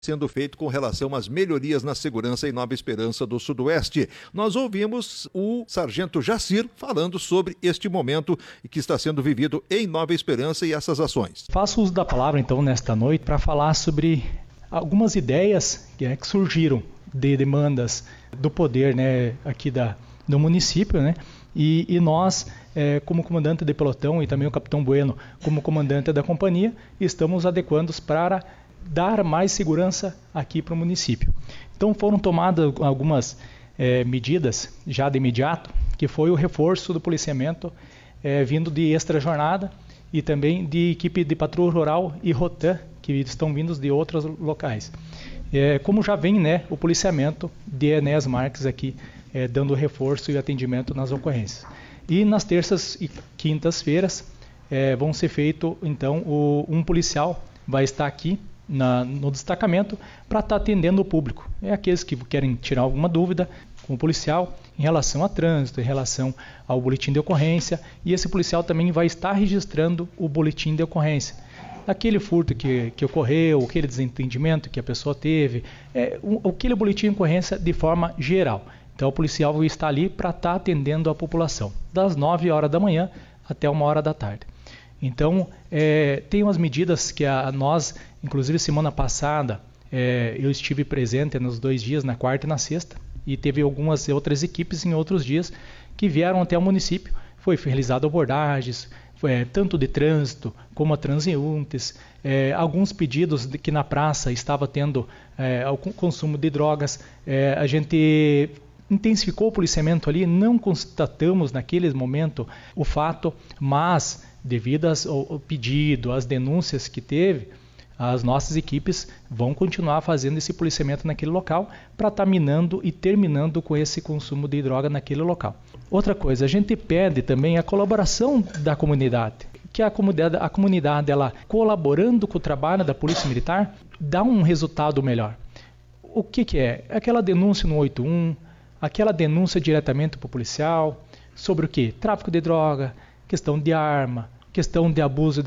sendo feito com relação às melhorias na segurança em Nova Esperança do Sudoeste. Nós ouvimos o Sargento Jacir falando sobre este momento que está sendo vivido em Nova Esperança e essas ações. Faço uso da palavra, então, nesta noite para falar sobre algumas ideias que surgiram de demandas do poder, né, aqui do município, né, e nós, como comandante de pelotão e também o Capitão Bueno como comandante da companhia, estamos adequando para dar mais segurança aqui para o município. Então foram tomadas algumas medidas já de imediato, que foi o reforço do policiamento vindo de extra jornada e também de equipe de patrulha rural e Rotan, que estão vindos de outros locais. Como já vem, né, o policiamento de Enéas Marques aqui, dando reforço e atendimento nas ocorrências. E nas terças e quintas-feiras vão ser feito, então, um policial vai estar aqui no destacamento para estar atendendo o público. Aqueles que querem tirar alguma dúvida com o policial em relação a trânsito, em relação ao boletim de ocorrência, e esse policial também vai estar registrando o boletim de ocorrência. Aquele furto que ocorreu, aquele desentendimento que a pessoa teve, aquele boletim de ocorrência de forma geral. Então o policial vai estar ali para estar atendendo a população, das 9 horas da manhã até 1 hora da tarde. Então, tem umas medidas que nós, inclusive semana passada, eu estive presente nos 2 dias, na quarta e na sexta, e teve algumas outras equipes em outros dias que vieram até o município. Foi realizado abordagens, tanto de trânsito como a transeuntes, alguns pedidos de que na praça estava tendo o consumo de drogas. A gente intensificou o policiamento ali, não constatamos naquele momento o fato, mas devido ao pedido, às denúncias que teve, as nossas equipes vão continuar fazendo esse policiamento naquele local para estar minando e terminando com esse consumo de droga naquele local. Outra coisa, a gente pede também a colaboração da comunidade, que a comunidade ela colaborando com o trabalho da Polícia Militar dá um resultado melhor. O que é? Aquela denúncia no 81, aquela denúncia diretamente para o policial, sobre o quê? Tráfico de droga, questão de arma, questão de abuso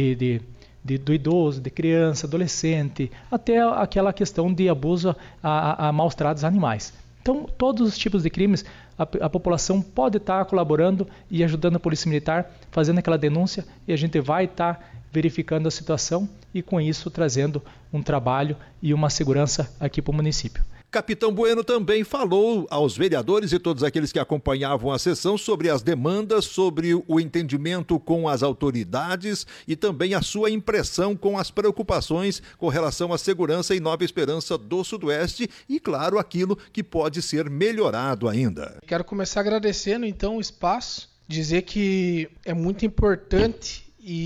do idoso, de criança, adolescente, até aquela questão de abuso a maus tratos animais. Então, todos os tipos de crimes, a população pode estar colaborando e ajudando a Polícia Militar, fazendo aquela denúncia, e a gente vai estar verificando a situação e, com isso, trazendo um trabalho e uma segurança aqui para o município. Capitão Bueno também falou aos vereadores e todos aqueles que acompanhavam a sessão sobre as demandas, sobre o entendimento com as autoridades e também a sua impressão com as preocupações com relação à segurança em Nova Esperança do Sudoeste e, claro, aquilo que pode ser melhorado ainda. Quero começar agradecendo, então, o espaço, dizer que é muito importante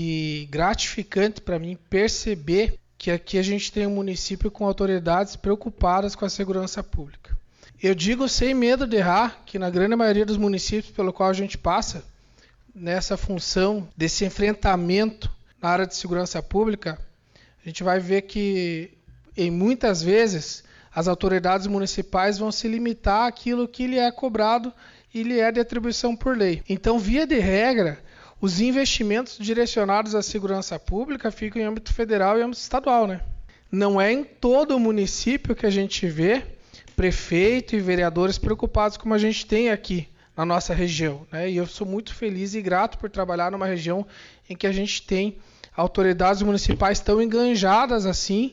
e gratificante para mim perceber que aqui a gente tem um município com autoridades preocupadas com a segurança pública. Eu digo sem medo de errar que na grande maioria dos municípios pelo qual a gente passa, nessa função desse enfrentamento na área de segurança pública, a gente vai ver que em muitas vezes as autoridades municipais vão se limitar àquilo que lhe é cobrado e lhe é de atribuição por lei. Então, via de regra, os investimentos direcionados à segurança pública ficam em âmbito federal e âmbito estadual, né? Não é em todo o município que a gente vê prefeito e vereadores preocupados como a gente tem aqui na nossa região, né? E eu sou muito feliz e grato por trabalhar numa região em que a gente tem autoridades municipais tão enganjadas assim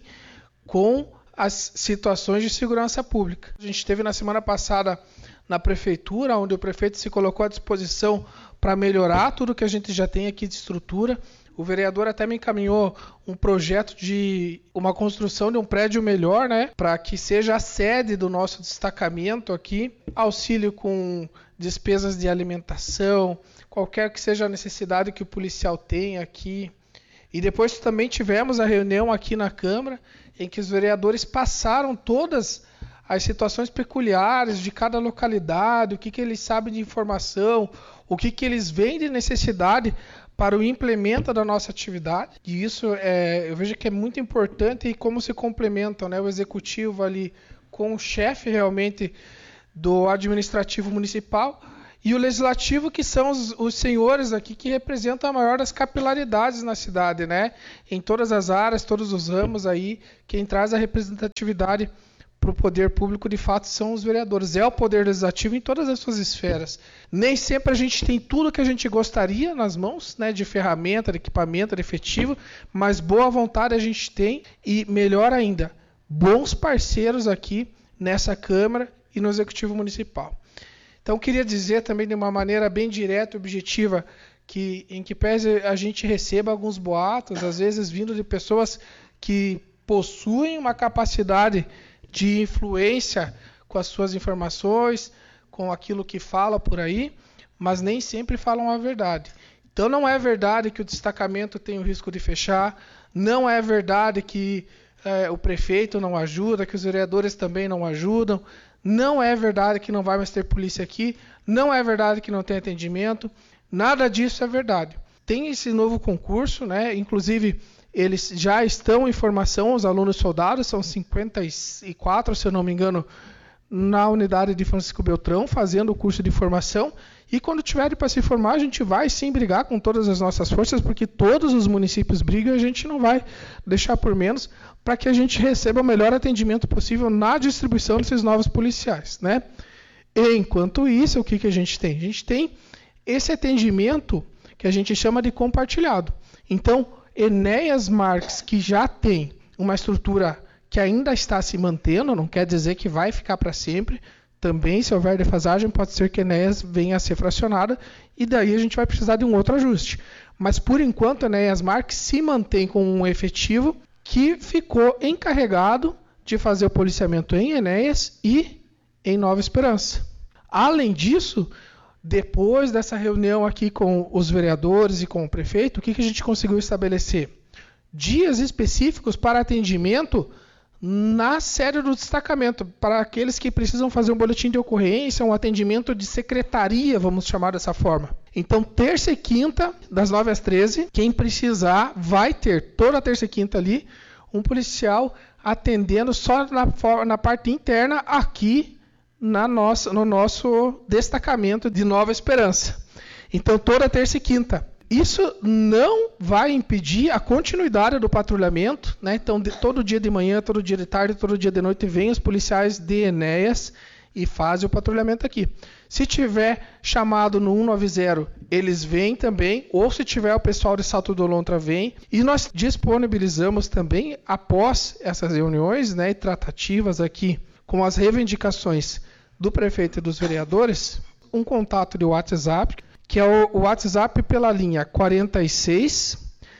com as situações de segurança pública. A gente esteve na semana passada na prefeitura, onde o prefeito se colocou à disposição para melhorar tudo que a gente já tem aqui de estrutura. O vereador até me encaminhou um projeto de uma construção de um prédio melhor, né, para que seja a sede do nosso destacamento aqui, auxílio com despesas de alimentação, qualquer que seja a necessidade que o policial tenha aqui. E depois também tivemos a reunião aqui na Câmara, em que os vereadores passaram todas as situações peculiares de cada localidade, o que eles sabem de informação, o que eles veem de necessidade para o implemento da nossa atividade. E isso eu vejo que é muito importante e como se complementam, né, o executivo ali com o chefe realmente do administrativo municipal e o legislativo, que são os senhores aqui que representam a maior das capilaridades na cidade, né? Em todas as áreas, todos os ramos aí, quem traz a representatividade para o poder público, de fato, são os vereadores. É o poder legislativo em todas as suas esferas. Nem sempre a gente tem tudo que a gente gostaria nas mãos, né, de ferramenta, de equipamento, de efetivo, mas boa vontade a gente tem e, melhor ainda, bons parceiros aqui nessa Câmara e no Executivo Municipal. Então, queria dizer também de uma maneira bem direta e objetiva que, em que pese a gente receba alguns boatos, às vezes vindo de pessoas que possuem uma capacidade de influência com as suas informações, com aquilo que fala por aí, mas nem sempre falam a verdade. Então, não é verdade que o destacamento tem o risco de fechar, não é verdade que o prefeito não ajuda, que os vereadores também não ajudam, não é verdade que não vai mais ter polícia aqui, não é verdade que não tem atendimento, nada disso é verdade. Tem esse novo concurso, né? Inclusive eles já estão em formação, os alunos soldados, são 54, se eu não me engano, na unidade de Francisco Beltrão, fazendo o curso de formação. E quando tiverem para se formar, a gente vai sim brigar com todas as nossas forças, porque todos os municípios brigam e a gente não vai deixar por menos, para que a gente receba o melhor atendimento possível na distribuição desses novos policiais, né? Enquanto isso, o que a gente tem? A gente tem esse atendimento que a gente chama de compartilhado. Então, Enéas Marques, que já tem uma estrutura que ainda está se mantendo, não quer dizer que vai ficar para sempre. Também, se houver defasagem, pode ser que Enéas venha a ser fracionada e daí a gente vai precisar de um outro ajuste. Mas, por enquanto, Enéas Marques se mantém com um efetivo que ficou encarregado de fazer o policiamento em Enéas e em Nova Esperança. Além disso, depois dessa reunião aqui com os vereadores e com o prefeito, o que a gente conseguiu estabelecer? Dias específicos para atendimento na sede do destacamento, para aqueles que precisam fazer um boletim de ocorrência, um atendimento de secretaria, vamos chamar dessa forma. Então, terça e quinta, das 9 às 13, quem precisar vai ter, toda terça e quinta ali, um policial atendendo só na parte interna aqui no nosso destacamento de Nova Esperança. Então, toda terça e quinta. Isso não vai impedir a continuidade do patrulhamento, né? Então, todo dia de manhã, todo dia de tarde, todo dia de noite, vêm os policiais de Enéas e fazem o patrulhamento aqui. Se tiver chamado no 190, eles vêm também, ou se tiver o pessoal de Salto do Lontra, vem. E nós disponibilizamos também, após essas reuniões, né, e tratativas aqui, com as reivindicações do prefeito e dos vereadores, um contato de WhatsApp, que é o WhatsApp pela linha 46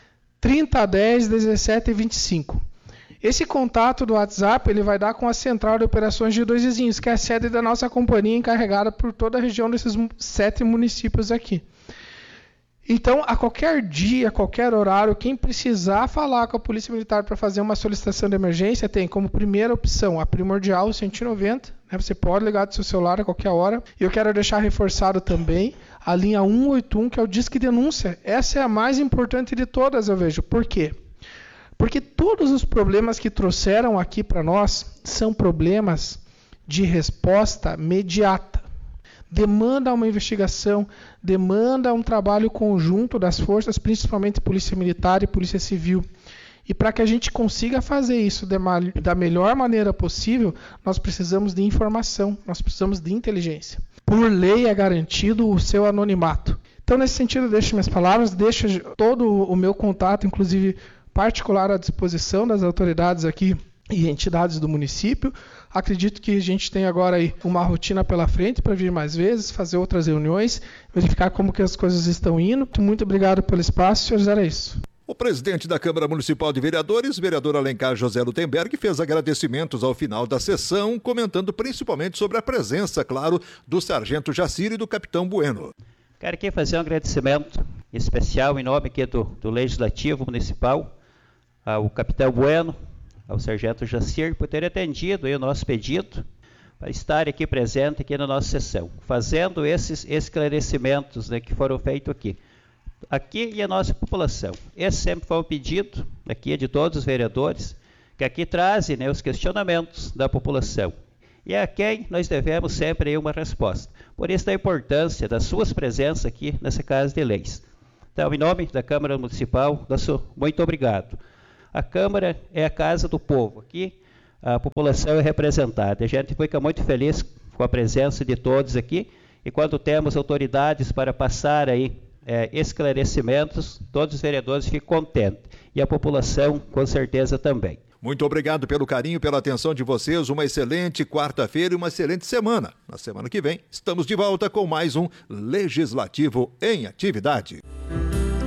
3010 1725. Esse contato do WhatsApp ele vai dar com a Central de Operações de Dois Vizinhos, que é a sede da nossa companhia encarregada por toda a região desses 7 municípios aqui. Então, a qualquer dia, a qualquer horário, quem precisar falar com a Polícia Militar para fazer uma solicitação de emergência, tem como primeira opção a primordial, o 190. Né? Você pode ligar do seu celular a qualquer hora. E eu quero deixar reforçado também a linha 181, que é o Disque Denúncia. Essa é a mais importante de todas, eu vejo. Por quê? Porque todos os problemas que trouxeram aqui para nós são problemas de resposta imediata. Demanda uma investigação, demanda um trabalho conjunto das forças, principalmente Polícia Militar e Polícia Civil. E para que a gente consiga fazer isso da melhor maneira possível, nós precisamos de informação, nós precisamos de inteligência. Por lei é garantido o seu anonimato. Então, nesse sentido, eu deixo minhas palavras, deixo todo o meu contato, inclusive particular, à disposição das autoridades aqui e entidades do município. Acredito que a gente tem agora aí uma rotina pela frente para vir mais vezes, fazer outras reuniões, verificar como que as coisas estão indo. Muito obrigado pelo espaço, senhores, era isso. O presidente da Câmara Municipal de Vereadores, vereador Alencar José Lutemberg, fez agradecimentos ao final da sessão, comentando principalmente sobre a presença, claro, do sargento Jacir e do capitão Bueno. Quero aqui fazer um agradecimento especial em nome aqui do Legislativo Municipal, ao capitão Bueno, ao sargento Jacir, por ter atendido aí o nosso pedido para estar aqui presente aqui na nossa sessão, fazendo esses esclarecimentos, né, que foram feitos aqui e a nossa população. Esse sempre foi um pedido aqui de todos os vereadores, que aqui trazem, né, os questionamentos da população. e a quem nós devemos sempre aí uma resposta. Por isso a importância das suas presenças aqui nessa Casa de Leis. Então, em nome da Câmara Municipal, nosso muito obrigado. A Câmara é a casa do povo, aqui a população é representada. A gente fica muito feliz com a presença de todos aqui, e quando temos autoridades para passar aí esclarecimentos, todos os vereadores ficam contentes, e a população com certeza também. Muito obrigado pelo carinho, pela atenção de vocês. Uma excelente quarta-feira e uma excelente semana. Na semana que vem, estamos de volta com mais um Legislativo em Atividade.